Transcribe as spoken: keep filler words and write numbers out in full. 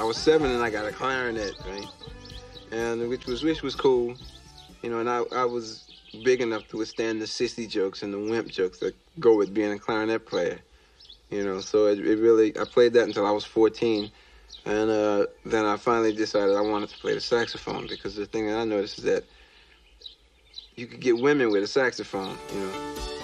was seven and I got a clarinet, right? And which was which was cool, you know. And I, I was big enough to withstand the sissy jokes and the wimp jokes that go with being a clarinet player, you know. So it, it really, I played that until I was fourteen, and uh, then I finally decided I wanted to play the saxophone, because the thing that I noticed is that you could get women with a saxophone, you know.